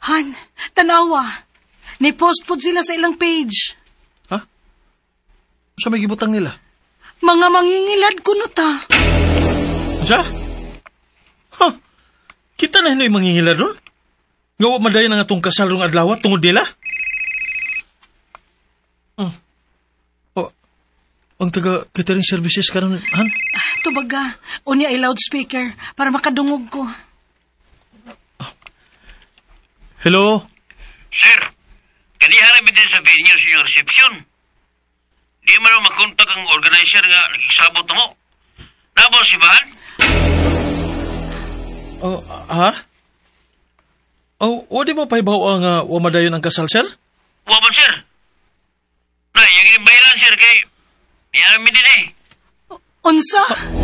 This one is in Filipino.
Han, tanawa. Ni-post po sila sa ilang page. Ha? Sa may gibutang nila? Mga mangingilad kuno ta. Sa? Ha? Kita na hinoy mangingilad ron? Ngawa madayon ang atong kasal rong adlaw tungod nila? Ang taga-catering services ka ron, Han? Tubaga, unya ay loudspeaker para makadungog ko. Hello? Sir, kaniharap din sa venue sa inyong reception. Di man makontak ang organizer nga nagsabot mo. Nabo si Bahan? Ha? O di mo paibaw ang wamadayon ang kasal, sir? Waman, sir. Na, yung ibayran, sir, kay... Yan, din eh. Unsa?